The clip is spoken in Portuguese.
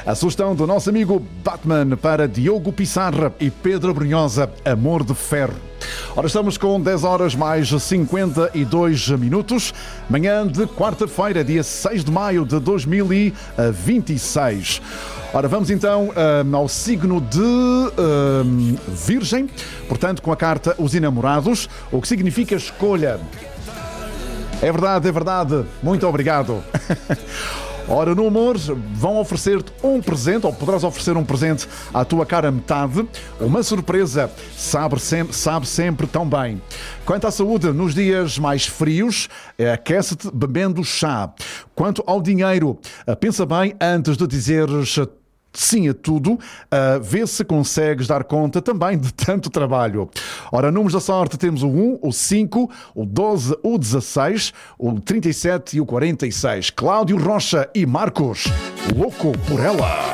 A sugestão do nosso amigo Batman para Diogo Pissarra e Pedro Brunhosa, Amor de Ferro. Ora, estamos com 10 horas mais 52 minutos. Manhã de quarta-feira, dia 6 de maio de 2026. Ora, vamos então ao signo de Virgem. Portanto, com a carta Os Enamorados, o que significa escolha. É verdade, é verdade. Muito obrigado. Ora, no amor, vão oferecer-te um presente, ou poderás oferecer um presente à tua cara metade. Uma surpresa sabe sempre tão bem. Quanto à saúde, nos dias mais frios, aquece-te bebendo chá. Quanto ao dinheiro, pensa bem antes de dizeres sim a tudo, vê se consegues dar conta também de tanto trabalho. Ora, números da sorte temos o 1, o 5, o 12, o 16, o 37 e o 46. Cláudio Rocha e Marcos, louco por ela.